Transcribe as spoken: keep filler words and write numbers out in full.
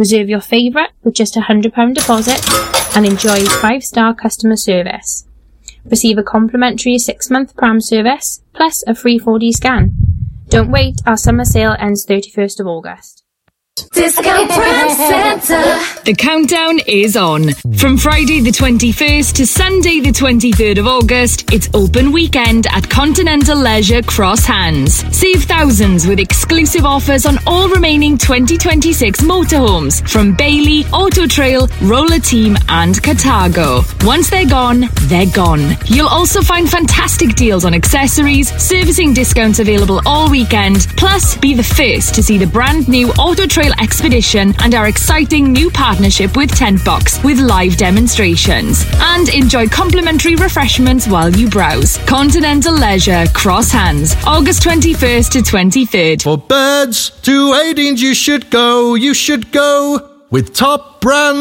Reserve your favourite with just a one hundred pounds deposit and enjoy five-star customer service. Receive a complimentary six-month Pram service, plus a free four D scan. Don't wait, our summer sale ends thirty-first of August. Discount Prime Centre. The countdown is on. From Friday the twenty-first to Sunday the twenty-third of August, it's open weekend at Continental Leisure Cross Hands. Save thousands with exclusive offers on all remaining twenty twenty-six motorhomes from Bailey, Auto Trail, Roller Team and Cartago. Once they're gone, they're gone. You'll also find fantastic deals on accessories, servicing discounts available all weekend, plus be the first to see the brand new Auto Trail Expedition and our exciting new partnership with Tent Box with live demonstrations. And enjoy complimentary refreshments while you browse. Continental Leisure Cross Hands, August twenty-first to twenty-third. For birds to Aidings you should go, you should go with top brand